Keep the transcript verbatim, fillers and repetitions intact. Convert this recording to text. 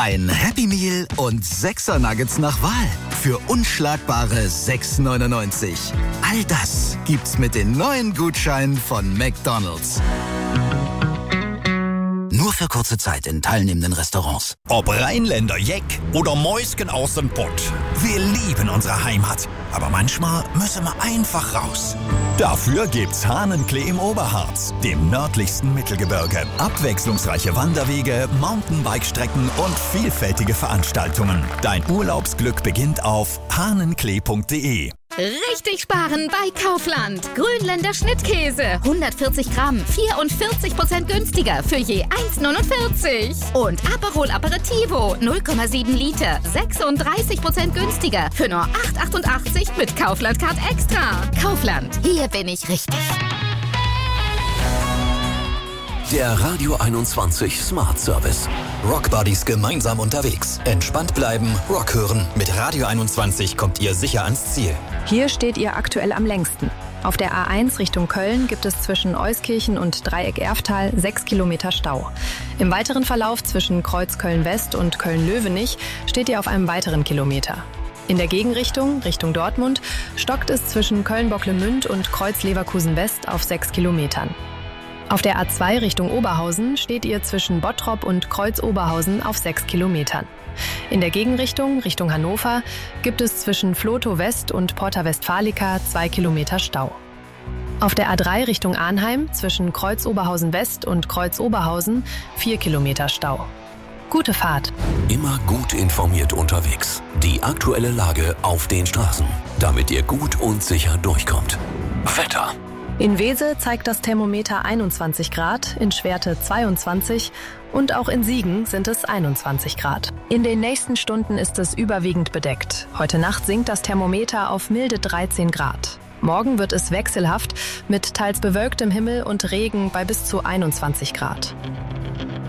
Ein Happy Meal und sechser Nuggets nach Wahl für unschlagbare sechs neunundneunzig. All das gibt's mit den neuen Gutscheinen von McDonald's. Nur für kurze Zeit in teilnehmenden Restaurants. Ob Rheinländer Jeck oder Mäusken aus dem Pott. Wir lieben unsere Heimat. Aber manchmal müssen wir einfach raus. Dafür gibt's Hahnenklee im Oberharz, dem nördlichsten Mittelgebirge. Abwechslungsreiche Wanderwege, Mountainbike-Strecken und vielfältige Veranstaltungen. Dein Urlaubsglück beginnt auf hahnenklee punkt de. Richtig sparen bei Kaufland. Grünländer Schnittkäse. hundertvierzig Gramm. vierundvierzig Prozent günstiger für je eins neunundvierzig. Und Aperol Aperitivo. null Komma sieben Liter. sechsunddreißig Prozent günstiger für nur acht achtundachtzig mit Kaufland Card Extra. Kaufland. Hier bin ich richtig. Der Radio einundzwanzig Smart Service. Rock Buddies gemeinsam unterwegs. Entspannt bleiben, Rock hören. Mit Radio einundzwanzig kommt ihr sicher ans Ziel. Hier steht ihr aktuell am längsten. Auf der A eins Richtung Köln gibt es zwischen Euskirchen und Dreieck-Erftal sechs Kilometer Stau. Im weiteren Verlauf zwischen Kreuz Köln-West und Köln-Löwenich steht ihr auf einem weiteren Kilometer. In der Gegenrichtung, Richtung Dortmund, stockt es zwischen Köln-Bocklemünd und Kreuz Leverkusen-West auf sechs Kilometern. Auf der A zwei Richtung Oberhausen steht ihr zwischen Bottrop und Kreuz Oberhausen auf sechs Kilometern. In der Gegenrichtung, Richtung Hannover, gibt es zwischen Flotow West und Porta Westfalica zwei Kilometer Stau. Auf der A drei Richtung Arnheim zwischen Kreuz Oberhausen West und Kreuz Oberhausen vier Kilometer Stau. Gute Fahrt. Immer gut informiert unterwegs. Die aktuelle Lage auf den Straßen, damit ihr gut und sicher durchkommt. Wetter. In Wesel zeigt das Thermometer einundzwanzig Grad, in Schwerte zweiundzwanzig und auch in Siegen sind es einundzwanzig Grad. In den nächsten Stunden ist es überwiegend bedeckt. Heute Nacht sinkt das Thermometer auf milde dreizehn Grad. Morgen wird es wechselhaft mit teils bewölktem Himmel und Regen bei bis zu einundzwanzig Grad.